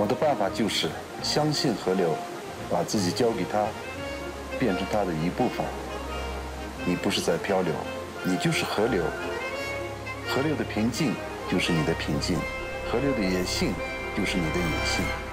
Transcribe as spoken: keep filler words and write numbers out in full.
我的办法就是相信河流，把自己交给他，变成他的一部分。你不是在漂流，你就是河流。河流的平静就是你的平静，河流的野性就是你的野性。